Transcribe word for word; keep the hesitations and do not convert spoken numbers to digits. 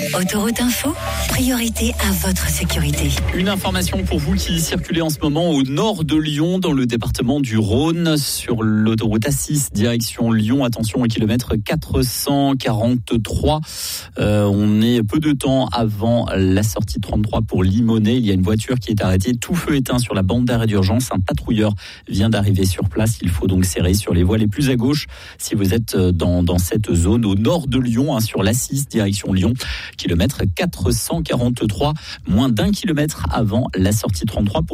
Autoroute Info, priorité à votre sécurité. Une information pour vous qui circulez en ce moment au nord de Lyon, dans le département du Rhône, sur l'autoroute A six, direction Lyon. Attention, au kilomètre quatre cent quarante-trois. Euh, on est peu de temps avant la sortie trente-trois pour Limonest. Il y a une voiture qui est arrêtée, tout feu éteint sur la bande d'arrêt d'urgence. Un patrouilleur vient d'arriver sur place. Il faut donc serrer sur les voies les plus à gauche si vous êtes dans, dans cette zone au nord de Lyon, hein, sur l'A six, direction Lyon. Kilomètre quatre cent quarante-trois, moins d'un kilomètre avant la sortie trente-trois pour